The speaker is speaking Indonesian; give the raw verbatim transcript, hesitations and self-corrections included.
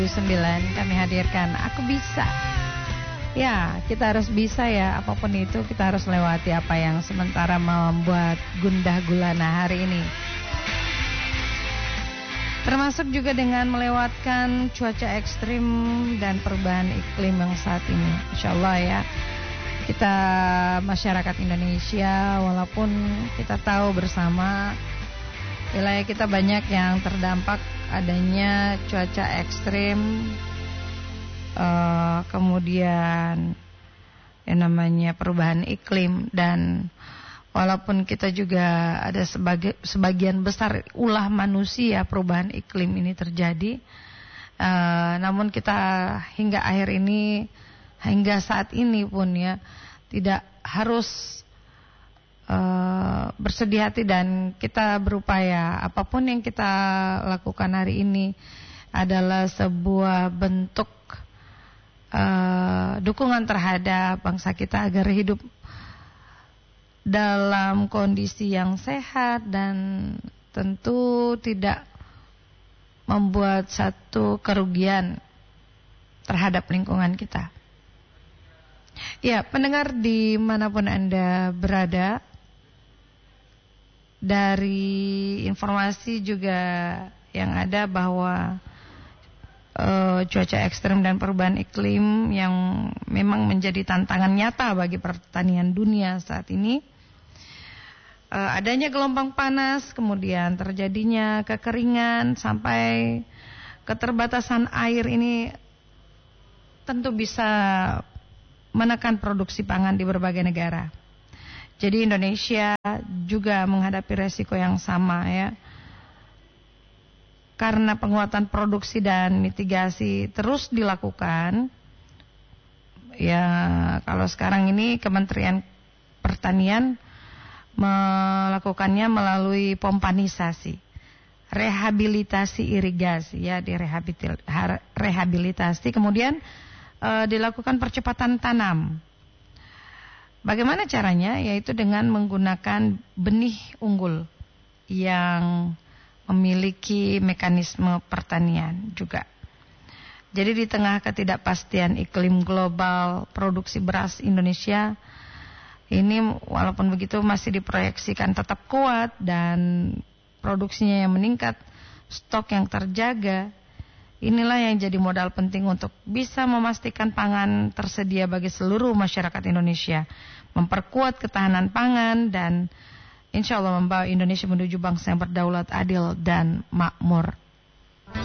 sembilan kami hadirkan Aku Bisa. Ya, kita harus bisa ya, apapun itu kita harus lewati apa yang sementara membuat gundah gulana hari ini. Termasuk juga dengan melewatkan cuaca ekstrim dan perubahan iklim yang saat ini. Insya Allah ya, kita masyarakat Indonesia, walaupun kita tahu bersama wilayah kita banyak yang terdampak adanya cuaca ekstrim, uh, kemudian yang namanya perubahan iklim, dan walaupun kita juga ada sebagai, sebagian besar ulah manusia perubahan iklim ini terjadi, uh, namun kita hingga akhir ini, hingga saat ini pun ya, tidak harus Uh, bersedih hati dan kita berupaya. Apapun yang kita lakukan hari ini adalah sebuah bentuk uh, dukungan terhadap bangsa kita agar hidup dalam kondisi yang sehat dan tentu tidak membuat satu kerugian terhadap lingkungan kita. Ya, pendengar dimanapun Anda berada, dari informasi juga yang ada bahwa uh, cuaca ekstrem dan perubahan iklim yang memang menjadi tantangan nyata bagi pertanian dunia saat ini, uh, adanya gelombang panas, kemudian terjadinya kekeringan sampai keterbatasan air ini tentu bisa menekan produksi pangan di berbagai negara. Jadi Indonesia juga menghadapi resiko yang sama ya. Karena penguatan produksi dan mitigasi terus dilakukan. Ya, kalau sekarang ini Kementerian Pertanian melakukannya melalui pompanisasi, rehabilitasi irigasi ya, direhabilitasi, kemudian eh, dilakukan percepatan tanam. Bagaimana caranya? Yaitu dengan menggunakan benih unggul yang memiliki mekanisme pertanian juga. Jadi di tengah ketidakpastian iklim global, produksi beras Indonesia ini walaupun begitu masih diproyeksikan tetap kuat dan produksinya yang meningkat, stok yang terjaga. Inilah yang jadi modal penting untuk bisa memastikan pangan tersedia bagi seluruh masyarakat Indonesia, memperkuat ketahanan pangan, dan insya Allah membawa Indonesia menuju bangsa yang berdaulat, adil, dan makmur.